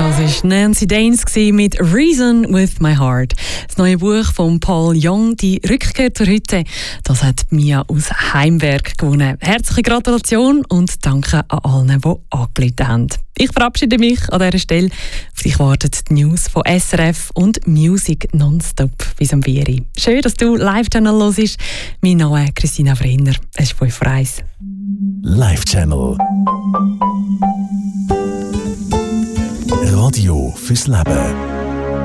Das war Nancy Danes mit «Reason with my heart». Das neue Buch von Paul Young, «Die Rückkehr zur Hütte», das hat Mia aus Heimberg gewonnen. Herzliche Gratulation und danke an allen, die angerufen haben. Ich verabschiede mich an dieser Stelle. Auf dich warten die News von SRF und Music nonstop bis um 4 Uhr. Schön, dass du Live-Channel hörst. Mein Name ist Christina Brenner. Es ist 5 vor 1. Live-Channel. Radio fürs Leben.